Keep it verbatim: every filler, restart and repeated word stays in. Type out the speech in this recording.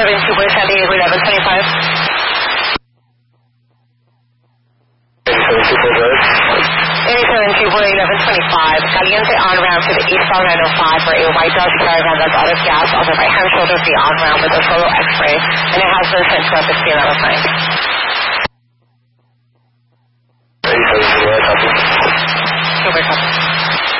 eighty-seven two four San Diego eleven twenty-five. eighty-seven two four eleven twenty-five. Caliente on-ramp to the eastbound nine oh five for a white Dodge Caravan that's out of gas on the right-hand shoulder of the on-ramp with a solo X-ray, and it has been sent to us at C N L five.